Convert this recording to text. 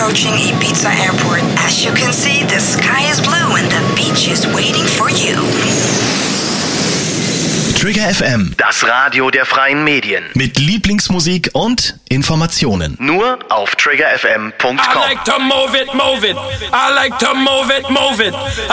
approaching Ibiza Airport. As you can see, the sky is blue and the beach is waiting for you. Trigger FM, Das Radio der freien Medien. mit Lieblingsmusik und Informationen. Nur auf triggerfm.com. I like to move it, move it. I like to move it, move it.